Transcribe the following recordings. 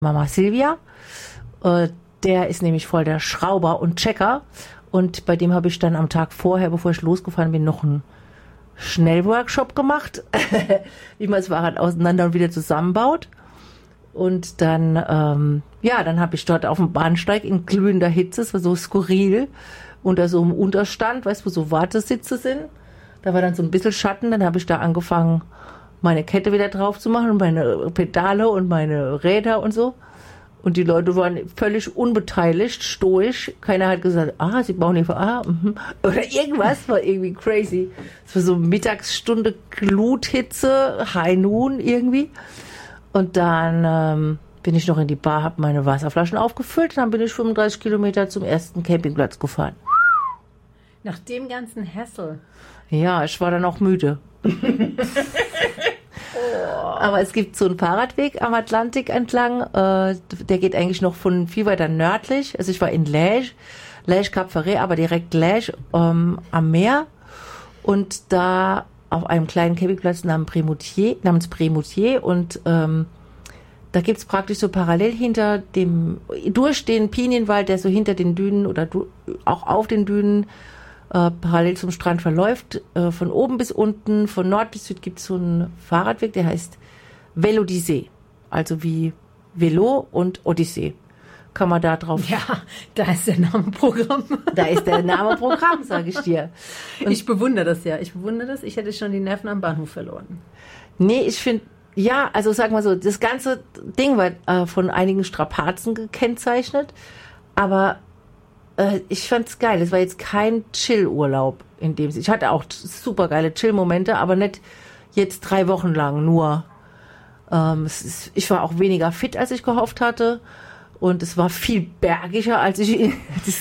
Mama Silvia. Der ist nämlich voll der Schrauber und Checker. Und bei dem habe ich dann am Tag vorher, bevor ich losgefahren bin, noch einen Schnellworkshop gemacht, wie man das Fahrrad auseinander und wieder zusammenbaut. Und dann, dann habe ich dort auf dem Bahnsteig in glühender Hitze, es war so skurril, unter so einem Unterstand, weißt du, wo so Wartesitze sind. Da war dann so ein bisschen Schatten, dann habe ich da angefangen, meine Kette wieder drauf zu machen und meine Pedale und meine Räder und so. Und die Leute waren völlig unbeteiligt, stoisch. Keiner hat gesagt, sie bauen hier oder irgendwas, war irgendwie crazy. Es war so Mittagsstunde Gluthitze, High Noon irgendwie. Und dann bin ich noch in die Bar, habe meine Wasserflaschen aufgefüllt, dann bin ich 35 Kilometer zum ersten Campingplatz gefahren. Nach dem ganzen Hassel. Ja, ich war dann auch müde. Aber es gibt so einen Fahrradweg am Atlantik entlang, der geht eigentlich noch von viel weiter nördlich. Also ich war in Lège Cap Ferret, aber direkt Lège am Meer und da auf einem kleinen Campingplatz namens Prémoutier und da gibt's praktisch so parallel durch den Pinienwald, der so hinter den Dünen oder auch auf den Dünen parallel zum Strand verläuft, von oben bis unten, von Nord bis Süd gibt's so einen Fahrradweg, der heißt Vélodysée, also wie Velo und Odyssee. Kann man da drauf... Ja, da ist der Name Programm. Da ist der Name Programm, sage ich dir. Und ich bewundere das ja. Ich hätte schon die Nerven am Bahnhof verloren. Nee, ich finde, ja, also sagen wir so, das ganze Ding war von einigen Strapazen gekennzeichnet, aber ich fand's geil. Es war jetzt kein Chill-Urlaub in dem Sinne. Ich hatte auch super geile Chill-Momente, aber nicht jetzt 3 Wochen lang nur. Ich war auch weniger fit, als ich gehofft hatte. Und es war viel bergiger, als ich...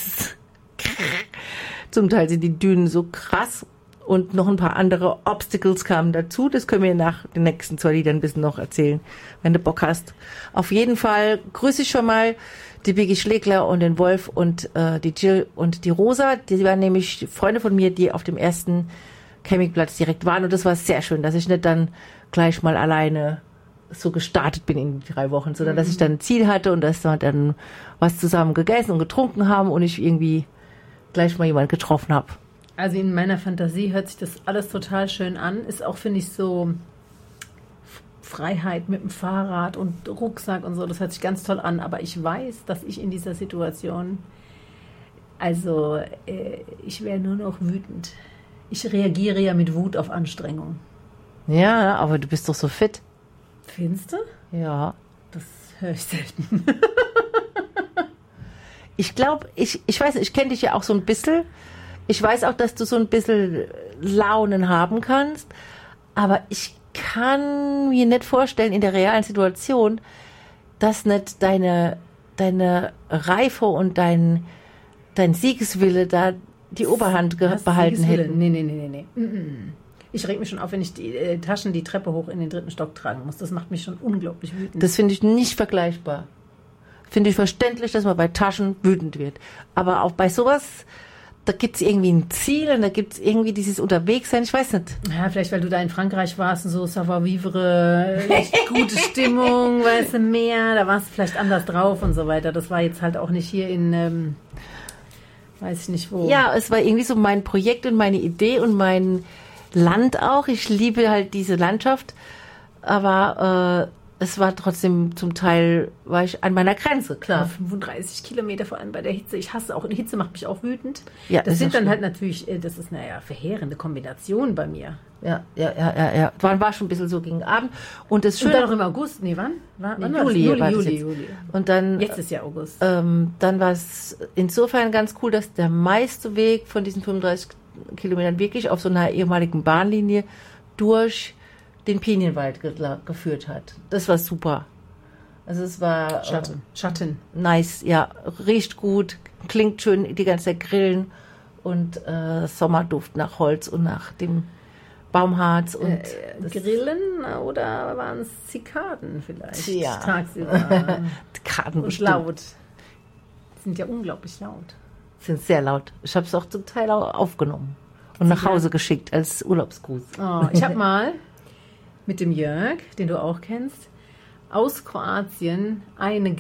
Zum Teil sind die Dünen so krass. Und noch ein paar andere Obstacles kamen dazu. Das können wir nach den nächsten 2 Liedern ein bisschen noch erzählen, wenn du Bock hast. Auf jeden Fall grüße ich schon mal die Biggie Schlegler und den Wolf und die Jill und die Rosa. Die waren nämlich Freunde von mir, die auf dem ersten Campingplatz direkt waren. Und das war sehr schön, dass ich nicht dann gleich mal alleine so gestartet bin in die 3 Wochen, sondern dass ich dann ein Ziel hatte und dass wir dann was zusammen gegessen und getrunken haben und ich irgendwie gleich mal jemanden getroffen habe. Also in meiner Fantasie hört sich das alles total schön an. Ist auch, finde ich, so Freiheit mit dem Fahrrad und Rucksack und so. Das hört sich ganz toll an. Aber ich weiß, dass ich in dieser Situation, ich wäre nur noch wütend. Ich reagiere ja mit Wut auf Anstrengung. Ja, aber du bist doch so fit. Findest du? Ja. Das höre ich selten. Ich glaube, ich weiß nicht, ich kenne dich ja auch so ein bisschen. Ich weiß auch, dass du so ein bisschen Launen haben kannst. Aber ich kann mir nicht vorstellen, in der realen Situation, dass nicht deine Reife und dein Siegeswille da die Oberhand behalten hätten. Nee. Ich reg mich schon auf, wenn ich die Taschen die Treppe hoch in den 3. Stock tragen muss. Das macht mich schon unglaublich wütend. Das finde ich nicht vergleichbar. Finde ich verständlich, dass man bei Taschen wütend wird. Aber auch bei sowas, da gibt es irgendwie ein Ziel und da gibt es irgendwie dieses Unterwegssein. Ich weiß nicht. Ja, vielleicht, weil du da in Frankreich warst und so savoir-vivre, gute Stimmung, weißt du, Meer, da warst du vielleicht anders drauf und so weiter. Das war jetzt halt auch nicht hier in, weiß ich nicht wo. Ja, es war irgendwie so mein Projekt und meine Idee und mein Land auch. Ich liebe halt diese Landschaft, aber es war trotzdem zum Teil, war ich an meiner Grenze, klar. 35 Kilometer, vor allem bei der Hitze. Ich hasse auch, die Hitze macht mich auch wütend. Ja, das sind dann halt natürlich, das ist verheerende Kombination bei mir. Ja. War schon ein bisschen so gegen Abend. Und das Schöne. Und dann noch im August, wann? Juli. Und dann. Jetzt ist ja August. Dann war es insofern ganz cool, dass der meiste Weg von diesen 35 Kilometern wirklich auf so einer ehemaligen Bahnlinie durch den Pinienwald geführt hat. Das war super. Also es war Schatten. Nice, ja, riecht gut, klingt schön, die ganze Zeit grillen und Sommerduft nach Holz und nach dem Baumharz und Grillen oder waren es Zikaden vielleicht? Ja. Tagsüber. Zikaden und laut. Die sind ja unglaublich laut. Sind sehr laut. Ich habe es auch zum Teil auch aufgenommen und nach Hause geschickt als Urlaubsgruß. Oh, ich habe mal mit dem Jörg, den du auch kennst, aus Kroatien eine